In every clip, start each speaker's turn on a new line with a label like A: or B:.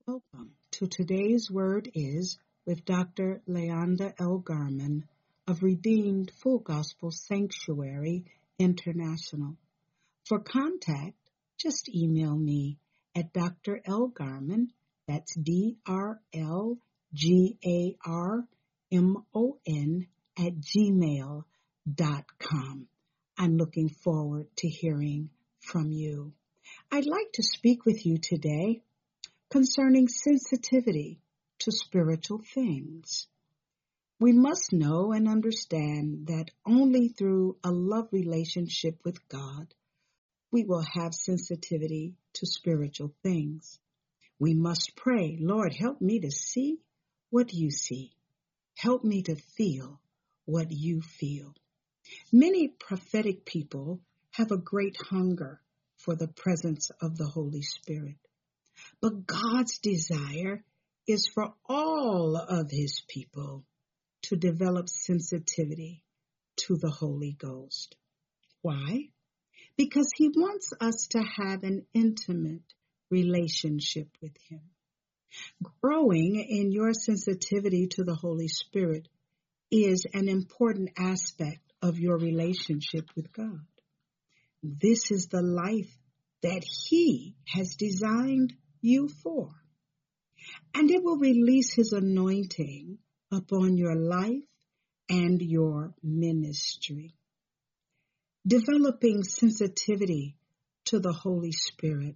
A: Welcome to today's Word is with Dr. Leonda L. Garman of Redeemed Full Gospel Sanctuary International. For contact, just email me at Dr. L. Garman, that's DRLGARMON @gmail.com. I'm looking forward to hearing from you. I'd like to speak with you today concerning sensitivity to spiritual things. We must know and understand that only through a love relationship with God we will have sensitivity to spiritual things. We must pray, Lord, help me to see what you see. Help me to feel what you feel. Many prophetic people have a great hunger for the presence of the Holy Spirit. But God's desire is for all of his people to develop sensitivity to the Holy Ghost. Why? Because he wants us to have an intimate relationship with him. Growing in your sensitivity to the Holy Spirit is an important aspect of your relationship with God. This is the life that he has designed you for. And it will release his anointing upon your life and your ministry. Developing sensitivity to the Holy Spirit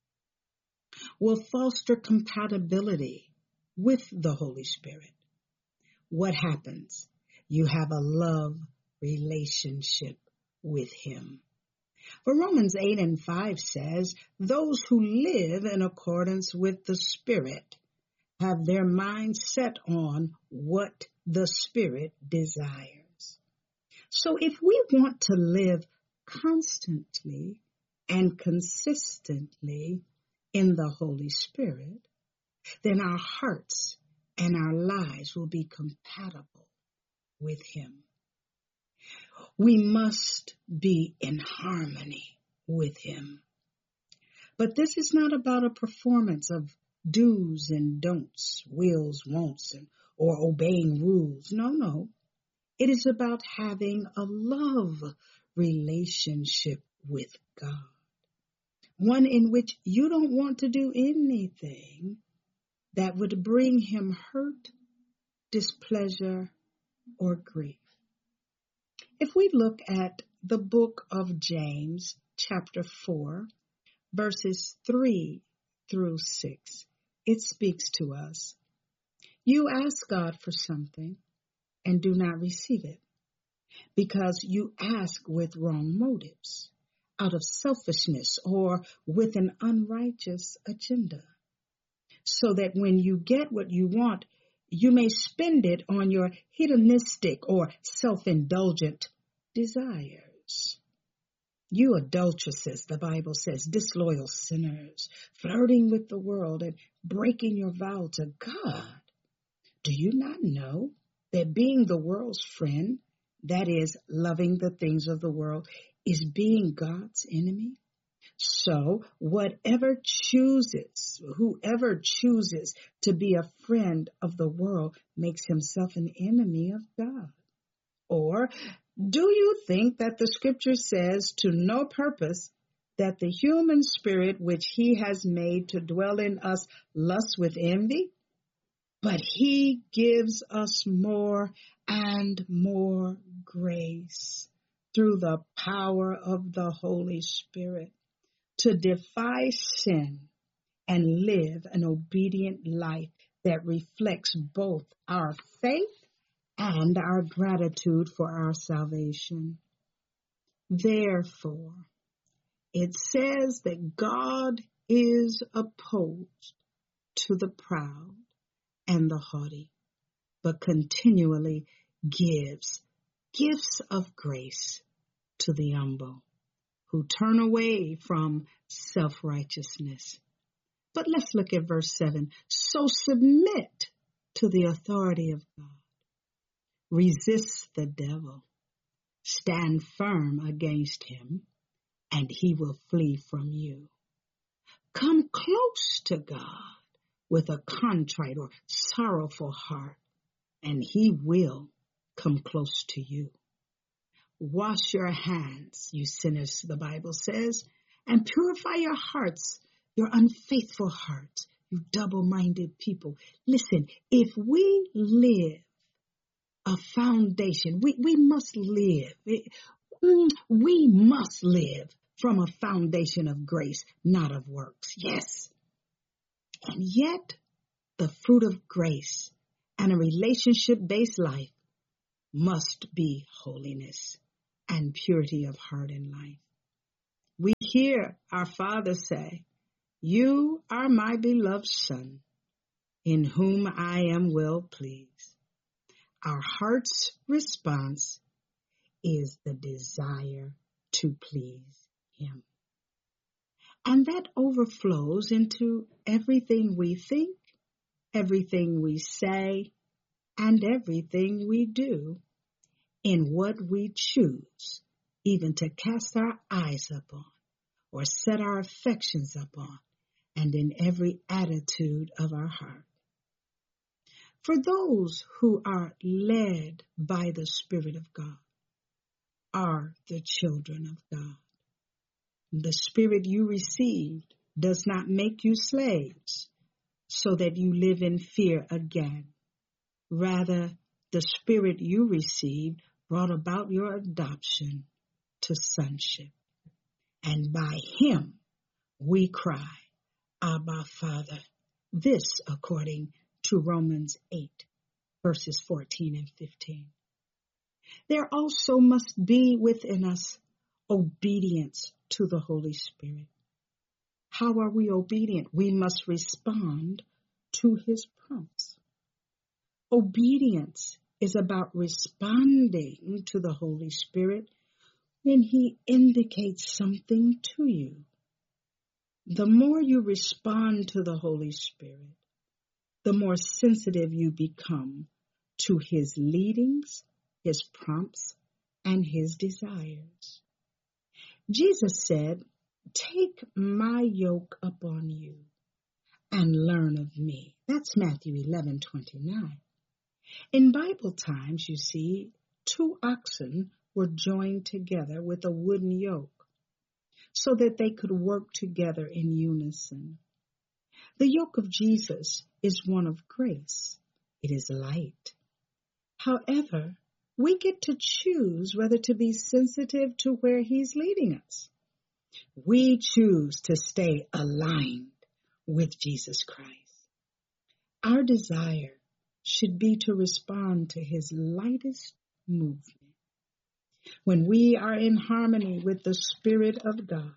A: will foster compatibility with the Holy Spirit. What happens? You have a love relationship with him. For Romans 8:5 says, those who live in accordance with the Spirit have their minds set on what the Spirit desires. So if we want to live constantly and consistently in the Holy Spirit, then our hearts and our lives will be compatible with him. We must be in harmony with him. But this is not about a performance of do's and don'ts, wills, won'ts, or obeying rules. No. It is about having a love relationship with God. One in which you don't want to do anything that would bring him hurt, displeasure, or grief. If we look at the book of James, chapter 4, verses 3 through 6, it speaks to us. You ask God for something and do not receive it because you ask with wrong motives, out of selfishness or with an unrighteous agenda, so that when you get what you want, you may spend it on your hedonistic or self-indulgent desires. You adulteresses, the Bible says, disloyal sinners, flirting with the world and breaking your vow to God. Do you not know that being the world's friend, that is, loving the things of the world, is being God's enemy? So whoever chooses to be a friend of the world makes himself an enemy of God. Or do you think that the scripture says to no purpose that the human spirit which he has made to dwell in us lusts with envy? But he gives us more and more grace through the power of the Holy Spirit to defy sin and live an obedient life that reflects both our faith and our gratitude for our salvation. Therefore, it says that God is opposed to the proud and the haughty, but continually gives gifts of grace to the humble who turn away from self-righteousness. But let's look at verse 7. So submit to the authority of God. Resist the devil. Stand firm against him, and he will flee from you. Come close to God, with a contrite or sorrowful heart, and he will come close to you. Wash your hands, you sinners, the Bible says, and purify your hearts, your unfaithful hearts, you double-minded people. Listen, if we live a foundation, we must live. We must live from a foundation of grace, not of works. Yes. And yet, the fruit of grace and a relationship-based life must be holiness and purity of heart and life. We hear our Father say, "You are my beloved Son, in whom I am well pleased." Our heart's response is the desire to please him. And that overflows into everything we think, everything we say, and everything we do, in what we choose, even to cast our eyes upon or set our affections upon, and in every attitude of our heart. For those who are led by the Spirit of God are the children of God. The Spirit you received does not make you slaves so that you live in fear again. Rather, the Spirit you received brought about your adoption to sonship. And by him we cry, "Abba, Father." This according to Romans 8, verses 14 and 15. There also must be within us obedience to the Holy Spirit. How are we obedient? We must respond to his prompts. Obedience is about responding to the Holy Spirit when he indicates something to you. The more you respond to the Holy Spirit, the more sensitive you become to his leadings, his prompts, and his desires. Jesus said, "Take my yoke upon you and learn of me." That's Matthew 11:29. In Bible times, you see, 2 oxen were joined together with a wooden yoke so that they could work together in unison. The yoke of Jesus is one of grace. It is light. However, we get to choose whether to be sensitive to where he's leading us. We choose to stay aligned with Jesus Christ. Our desire should be to respond to his lightest movement. When we are in harmony with the Spirit of God,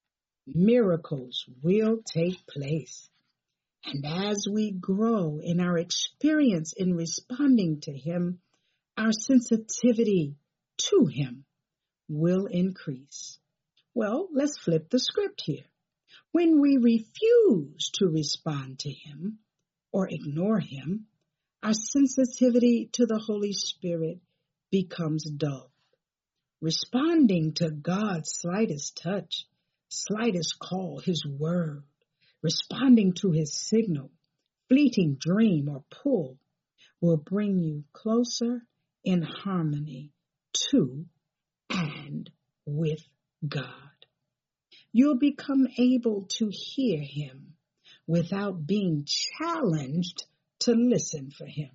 A: miracles will take place. And as we grow in our experience in responding to him, our sensitivity to him will increase. Well, let's flip the script here. When we refuse to respond to him or ignore him, our sensitivity to the Holy Spirit becomes dull. Responding to God's slightest touch, slightest call, his word, responding to his signal, fleeting dream or pull will bring you closer in harmony to and with God. You'll become able to hear him without being challenged to listen for him.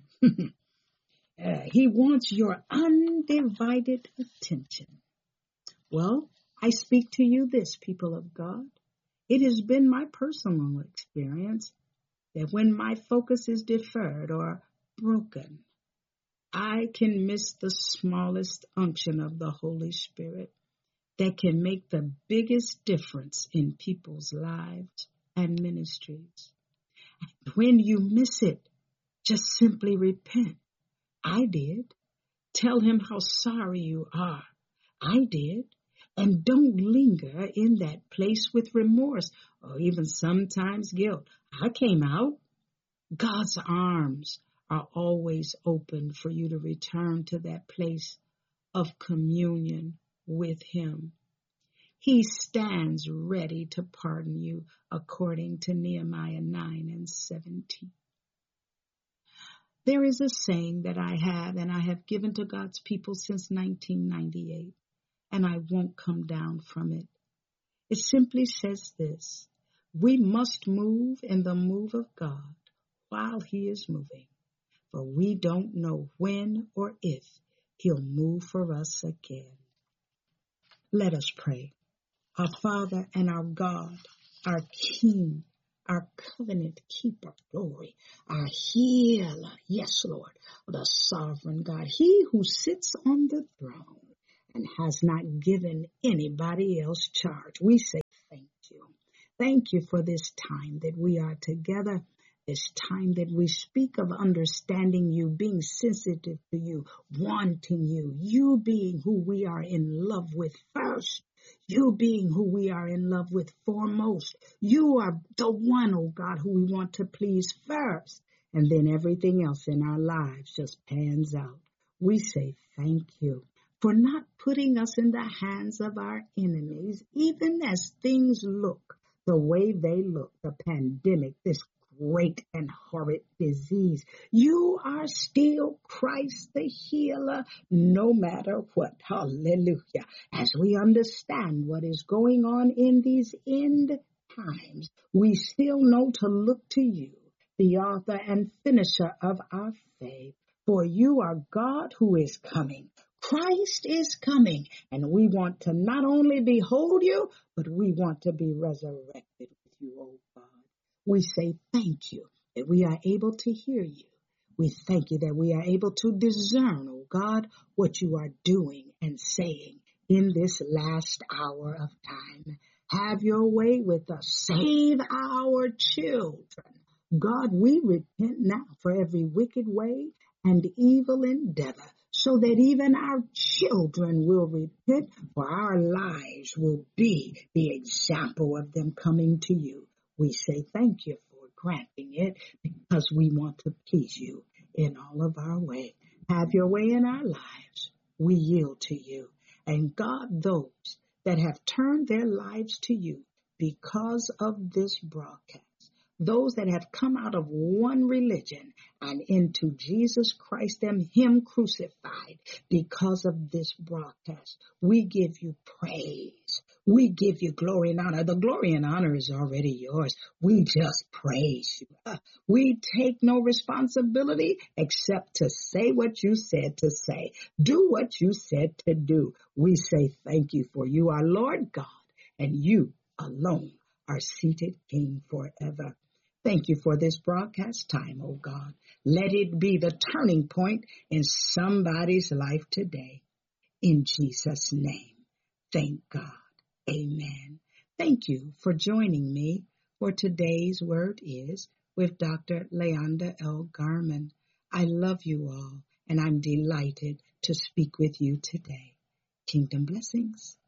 A: He wants your undivided attention. Well, I speak to you this, people of God. It has been my personal experience that when my focus is deferred or broken, I can miss the smallest unction of the Holy Spirit that can make the biggest difference in people's lives and ministries. When you miss it, just simply repent. I did. Tell him how sorry you are. I did. And don't linger in that place with remorse or even sometimes guilt. I came out. God's arms are always open for you to return to that place of communion with him. He stands ready to pardon you according to Nehemiah 9:17. There is a saying that I have given to God's people since 1998, and I won't come down from it. It simply says this: we must move in the move of God while He is moving, for we don't know when or if He'll move for us again. Let us pray. Our Father and our God, our King, our covenant keeper, glory, our healer, yes, Lord, the sovereign God, He who sits on the throne and has not given anybody else charge. We say thank you. Thank you for this time that we are together, this time that we speak of understanding you, being sensitive to you, wanting you, you being who we are in love with first. You being who we are in love with foremost. You are the one, oh God, who we want to please first. And then everything else in our lives just pans out. We say thank you for not putting us in the hands of our enemies, even as things look the way they look, the pandemic, this great and horrid disease. You are still Christ the healer, no matter what. Hallelujah. As we understand what is going on in these end times, we still know to look to you, the author and finisher of our faith. For you are God who is coming. Christ is coming, and we want to not only behold you, but we want to be resurrected with you, oh God. We say thank you that we are able to hear you. We thank you that we are able to discern, oh God, what you are doing and saying in this last hour of time. Have your way with us. Save our children. God, we repent now for every wicked way and evil endeavor, so that even our children will repent, for our lives will be the example of them coming to you. We say thank you for granting it, because we want to please you in all of our way. Have your way in our lives. We yield to you. And God, those that have turned their lives to you because of this broadcast, those that have come out of one religion and into Jesus Christ and Him crucified because of this broadcast, we give you praise. We give you glory and honor. The glory and honor is already yours. We just praise you. We take no responsibility except to say what you said to say. Do what you said to do. We say thank you, for you are Lord God, and you alone are seated King forever. Thank you for this broadcast time, oh God. Let it be the turning point in somebody's life today. In Jesus' name, thank God. Amen. Thank you for joining me for today's Word Is with Dr. Leonda L. Garman. I love you all, and I'm delighted to speak with you today. Kingdom blessings.